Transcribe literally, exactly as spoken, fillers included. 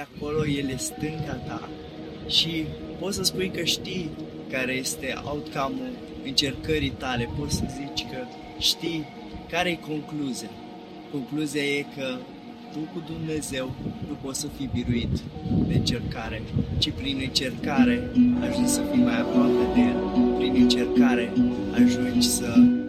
acolo, El e stânga ta și poți să spui că știi care este outcome-ul încercării tale, poți să zici că știi care e concluzia. Concluzia e că tu cu Dumnezeu nu poți să fii biruit de încercare, ci prin încercare ajungi să fii mai aproape de El, prin încercare ajungi să